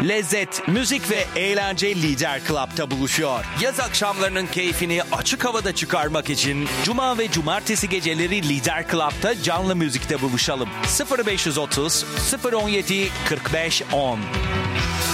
Lezzet, müzik ve eğlence Lider Club'ta buluşuyor. Yaz akşamlarının keyfini açık havada çıkarmak için Cuma ve Cumartesi geceleri Lider Club'ta canlı müzikte buluşalım. 0530 017 45 10